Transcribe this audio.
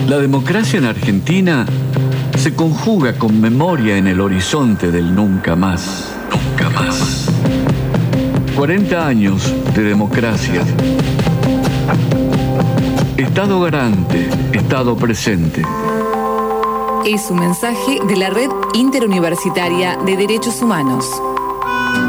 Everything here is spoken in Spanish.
La democracia en Argentina se conjuga con memoria en el horizonte del nunca más. Nunca más. 40 años de democracia. Estado garante, Estado presente. Es un mensaje de la Red Interuniversitaria de Derechos Humanos.